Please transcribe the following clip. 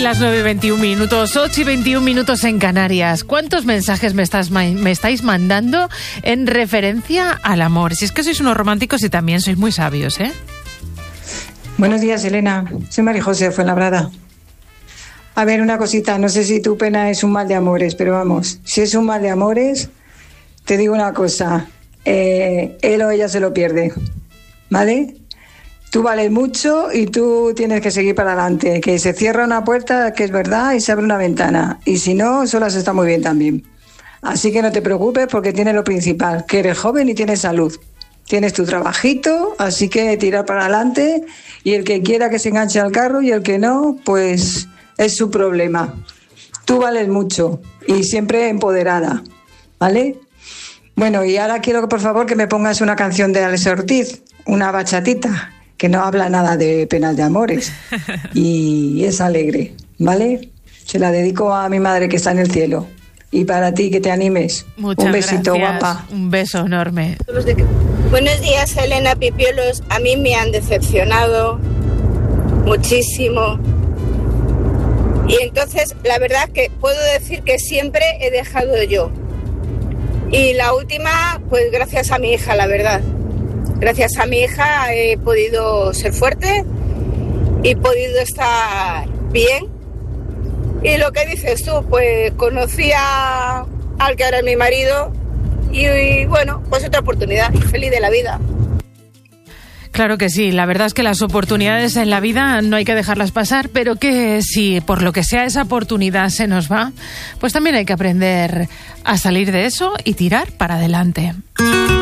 las 9:21, 8:21 en Canarias. ¿Cuántos mensajes me estáis mandando en referencia al amor? Si es que sois unos románticos y también sois muy sabios, ¿eh? Buenos días, Elena. Soy María José Fuenlabrada. A ver, una cosita. No sé si tu pena es un mal de amores, pero vamos, si es un mal de amores, te digo una cosa. Él o ella se lo pierde, ¿vale? Tú vales mucho y tú tienes que seguir para adelante. Que se cierra una puerta, que es verdad, y se abre una ventana. Y si no, solas está muy bien también. Así que no te preocupes porque tienes lo principal, que eres joven y tienes salud. Tienes tu trabajito, así que tirar para adelante. Y el que quiera que se enganche al carro y el que no, pues es su problema. Tú vales mucho y siempre empoderada, ¿vale? Bueno, y ahora quiero que por favor que me pongas una canción de Alex Ortiz, una bachatita, que no habla nada de penas de amores y es alegre, ¿vale? Se la dedico a mi madre que está en el cielo. Y para ti, que te animes. Muchas un besito, gracias. guapa. Un beso enorme. Buenos días, Elena, Pipiolos. A mí me han decepcionado muchísimo. Y entonces, la verdad que puedo decir que siempre he dejado yo. Y la última, pues gracias a mi hija, la verdad. Gracias a mi hija he podido ser fuerte y he podido estar bien. Y lo que dices tú, pues conocí al que ahora es mi marido y bueno, pues otra oportunidad, feliz de la vida. Claro que sí, la verdad es que las oportunidades en la vida no hay que dejarlas pasar, pero que si por lo que sea esa oportunidad se nos va, pues también hay que aprender a salir de eso y tirar para adelante.